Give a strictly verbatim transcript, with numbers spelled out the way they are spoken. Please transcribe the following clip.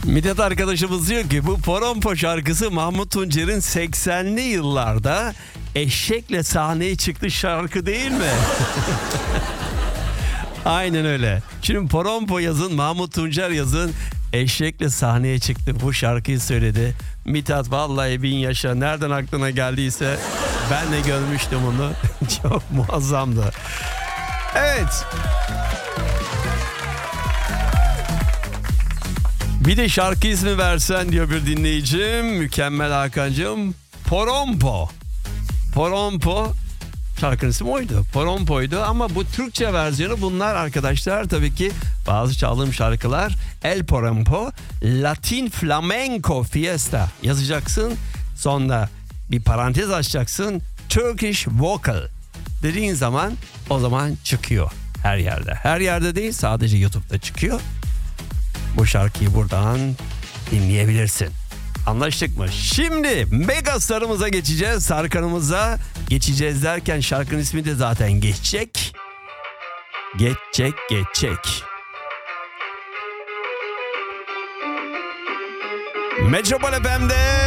Mithat arkadaşımız diyor ki bu Porompo şarkısı Mahmut Tuncer'in seksenli yıllarda eşekle sahneye çıktı şarkı değil mi? Aynen öyle. Şimdi Porompo yazın, Mahmut Tuncer yazın, eşekle sahneye çıktı, bu şarkıyı söyledi. Mithat vallahi bin yaşa, nereden aklına geldiyse ben de görmüştüm onu. Çok muazzamdı. Evet. Bir de şarkı ismi versen diyor bir dinleyicim. Mükemmel Hakan'cığım. Porompo. Porompo. Şarkının ismi oydu. Porompo'ydu ama bu Türkçe versiyonu, bunlar arkadaşlar tabii ki bazı çaldığım şarkılar. El Porompo, Latin Flamenco Fiesta yazacaksın. Sonra bir parantez açacaksın. Turkish Vocal dediğin zaman o zaman çıkıyor her yerde. Her yerde değil, sadece YouTube'da çıkıyor. Bu şarkıyı buradan dinleyebilirsin. Anlaştık mı? Şimdi megastarımıza geçeceğiz. Sarkanımıza geçeceğiz derken şarkının ismi de zaten geçecek. Geçecek, geçecek. Metropol F M'de